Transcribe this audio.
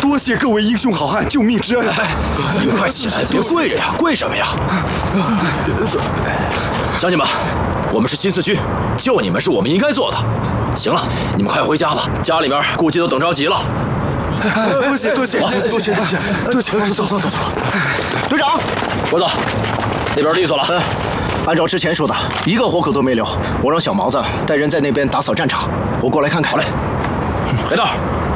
多谢各位英雄好汉救命之恩。 你们快起来，别跪着呀！跪什么呀？乡亲们，我们是新四军，救你们是我们应该做的。行了，你们快回家吧，家里面顾忌都等着急了。 多谢，走。 队长， 国子，那边利索了。 按照之前说的，一个活口都没留。我让小毛子带人在那边打扫战场，我过来看看。 好嘞，黑道。